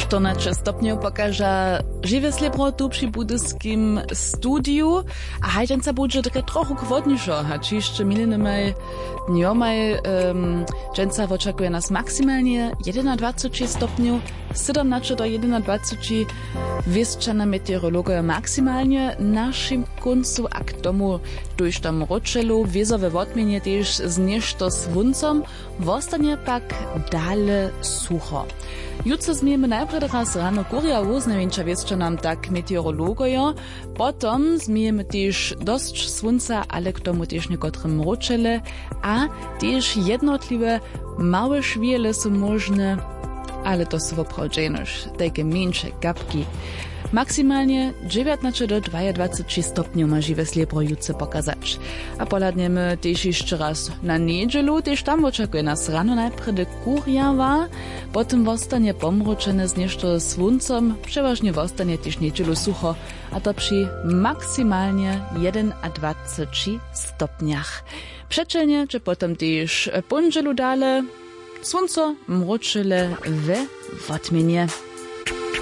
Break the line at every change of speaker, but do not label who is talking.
14 stopňov pokaža živé sliebro tu przy budyskim studiu, a hajdenca budže také trochu chłodniejszo, a čište milinymaj dniomaj dženca očakuje nas maksymalnie 21 stopňov, 17 do 21 wieszczana meteorologia maksymalnie naszym końcu, a k tomu dojść tam roczelu, wiezowe wotmienie też z nieszto słońcem, wostanie pak dale sucho. Jutro zmiemy najpierw raz rano kuria uznawieńcza wieszcza nam tak meteorologia, potom zmiemy też dość słońca, ale k tomu też niekotrym roczele, a też jednotliwe małe szwiele są możne, ale to są woprawdźenoż, takie mniejsze kapki. Maksymalnie 19 do 22 stopňov ma živé sliebro jutce pokazać. A poladniemy też jeszcze raz na niedzielu, też tam oczekuje nas rano najpredy kurjawa, potem wostanie pomroczene z nieszto słońcem, przeważnie wostanie też niedzielu sucho, a to przy maksymalnie 21 stopniach. Przeczelnie, czy potem też poniedzielu dale, słońce mroczele we wotmienie.